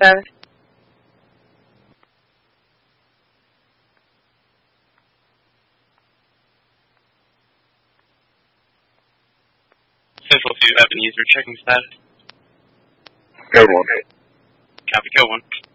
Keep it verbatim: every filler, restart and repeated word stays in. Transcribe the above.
status. Central two, Ebenezer, checking status. Code one. Copy, code one.